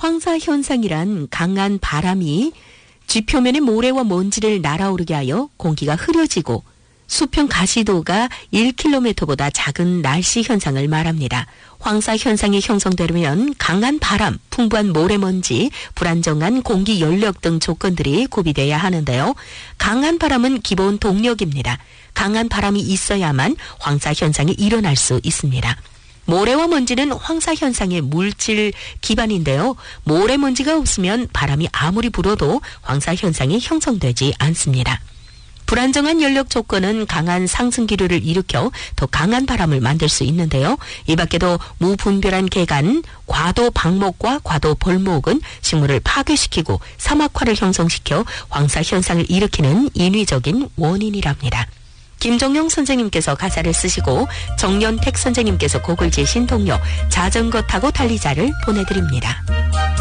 황사현상이란 강한 바람이 지표면의 모래와 먼지를 날아오르게 하여 공기가 흐려지고 수평 가시도가 1km보다 작은 날씨 현상을 말합니다. 황사현상이 형성되려면 강한 바람, 풍부한 모래먼지, 불안정한 공기 연력 등 조건들이 구비돼야 하는데요. 강한 바람은 기본 동력입니다. 강한 바람이 있어야만 황사현상이 일어날 수 있습니다. 모래와 먼지는 황사현상의 물질 기반인데요. 모래먼지가 없으면 바람이 아무리 불어도 황사현상이 형성되지 않습니다. 불안정한 연력 조건은 강한 상승기류를 일으켜 더 강한 바람을 만들 수 있는데요. 이 밖에도 무분별한 개간, 과도 방목과 과도 벌목은 식물을 파괴시키고 사막화를 형성시켜 황사현상을 일으키는 인위적인 원인이랍니다. 김정용 선생님께서 가사를 쓰시고 정연택 선생님께서 곡을 지으신 동요 자전거 타고 달리자를 보내드립니다.